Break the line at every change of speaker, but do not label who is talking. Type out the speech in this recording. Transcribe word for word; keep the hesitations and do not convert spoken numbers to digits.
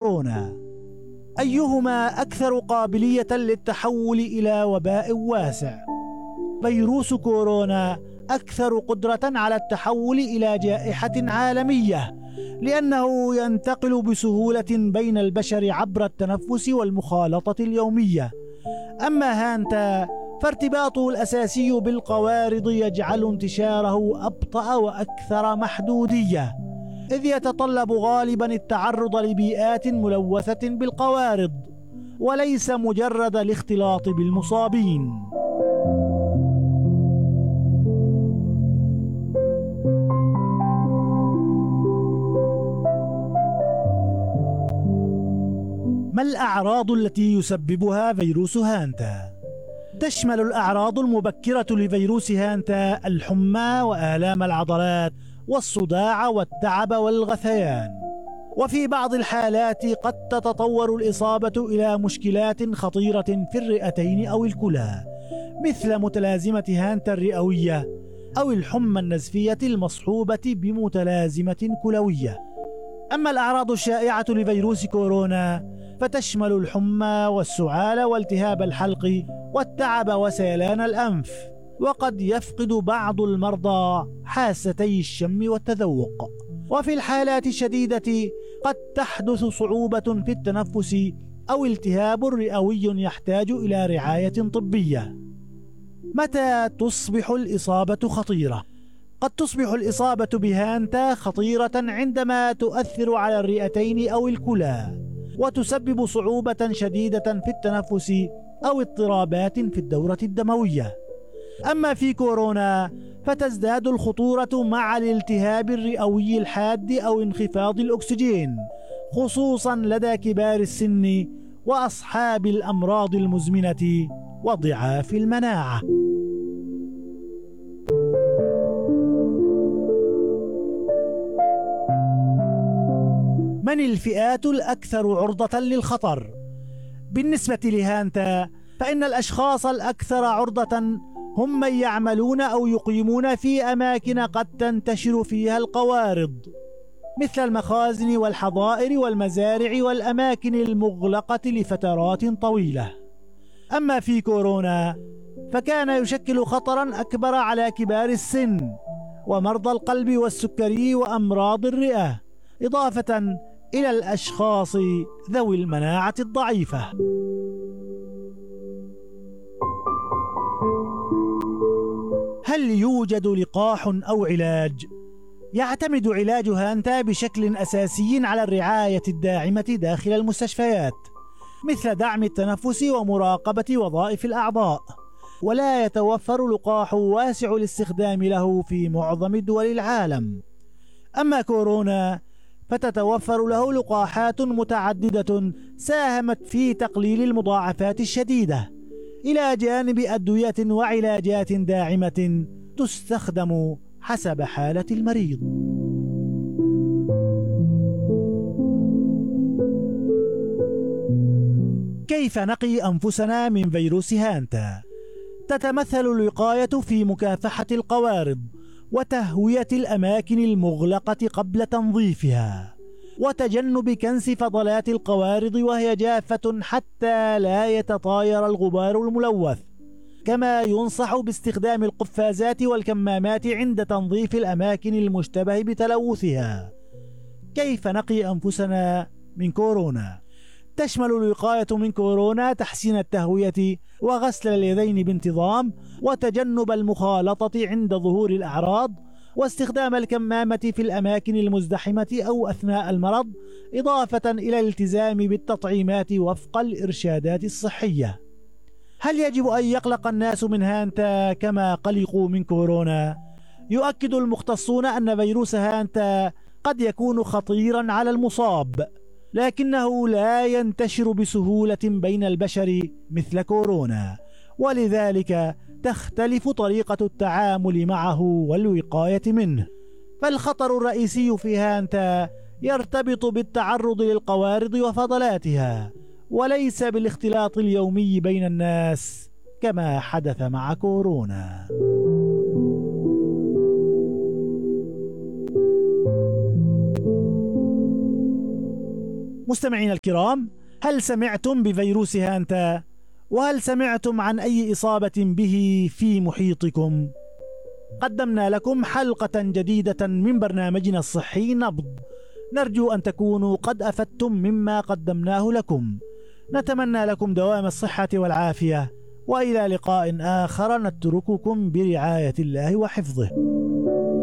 كورونا؟ أيهما أكثر قابلية للتحول إلى وباء واسع؟ فيروس كورونا أكثر قدرة على التحول إلى جائحة عالمية لأنه ينتقل بسهولة بين البشر عبر التنفس والمخالطة اليومية. أما هانتا فارتباطه الأساسي بالقوارض يجعل انتشاره أبطأ وأكثر محدودية، إذ يتطلب غالبا التعرض لبيئات ملوثة بالقوارض وليس مجرد الاختلاط بالمصابين. ما الأعراض التي يسببها فيروس هانتا؟ تشمل الأعراض المبكرة لفيروس هانتا الحمى وآلام العضلات والصداع والتعب والغثيان، وفي بعض الحالات قد تتطور الإصابة إلى مشكلات خطيرة في الرئتين أو الكلى، مثل متلازمة هانتا الرئوية أو الحمى النزفية المصحوبة بمتلازمة كلوية. أما الأعراض الشائعة لفيروس كورونا فتشمل الحمى والسعال والتهاب الحلق والتعب وسيلان الأنف، وقد يفقد بعض المرضى حاستي الشم والتذوق، وفي الحالات الشديدة قد تحدث صعوبة في التنفس أو التهاب رئوي يحتاج إلى رعاية طبية. متى تصبح الإصابة خطيرة؟ قد تصبح الإصابة بهانتا خطيرة عندما تؤثر على الرئتين أو الكلى وتسبب صعوبة شديدة في التنفس أو اضطرابات في الدورة الدموية. أما في كورونا فتزداد الخطورة مع الالتهاب الرئوي الحاد أو انخفاض الأكسجين، خصوصا لدى كبار السن وأصحاب الأمراض المزمنة وضعاف المناعة. من الفئات الأكثر عرضة للخطر؟ بالنسبة لهانتا فإن الأشخاص الأكثر عرضة هم من يعملون أو يقيمون في أماكن قد تنتشر فيها القوارض، مثل المخازن والحظائر والمزارع والأماكن المغلقة لفترات طويلة. أما في كورونا فكان يشكل خطرا أكبر على كبار السن ومرضى القلب والسكري وأمراض الرئة، إضافة إلى الأشخاص ذوي المناعة الضعيفة. هل يوجد لقاح أو علاج؟ يعتمد علاج هانتا بشكل أساسي على الرعاية الداعمة داخل المستشفيات، مثل دعم التنفس ومراقبة وظائف الأعضاء، ولا يتوفر لقاح واسع الاستخدام له في معظم دول العالم. أما كورونا فتتوفر له لقاحات متعددة ساهمت في تقليل المضاعفات الشديدة، إلى جانب أدوية وعلاجات داعمة تستخدم حسب حالة المريض. كيف نقي أنفسنا من فيروس هانتا؟ تتمثل الوقاية في مكافحة القوارض وتهوية الأماكن المغلقة قبل تنظيفها، وتجنب كنس فضلات القوارض وهي جافة حتى لا يتطاير الغبار الملوث. كما ينصح باستخدام القفازات والكمامات عند تنظيف الأماكن المشتبه بتلوثها. كيف نقي أنفسنا من كورونا؟ تشمل الوقاية من كورونا تحسين التهوية وغسل اليدين بانتظام وتجنب المخالطة عند ظهور الأعراض واستخدام الكمامة في الأماكن المزدحمة أو أثناء المرض، إضافة إلى الالتزام بالتطعيمات وفق الإرشادات الصحية. هل يجب أن يقلق الناس من هانتا كما قلقوا من كورونا؟ يؤكد المختصون أن فيروس هانتا قد يكون خطيرا على المصاب، لكنه لا ينتشر بسهولة بين البشر مثل كورونا، ولذلك تختلف طريقة التعامل معه والوقاية منه. فالخطر الرئيسي في هانتا يرتبط بالتعرض للقوارض وفضلاتها، وليس بالاختلاط اليومي بين الناس كما حدث مع كورونا. مستمعين الكرام، هل سمعتم بفيروس هانتا؟ وهل سمعتم عن أي إصابة به في محيطكم؟ قدمنا لكم حلقة جديدة من برنامجنا الصحي نبض، نرجو أن تكونوا قد أفدتم مما قدمناه لكم. نتمنى لكم دوام الصحة والعافية، وإلى لقاء آخر نترككم برعاية الله وحفظه.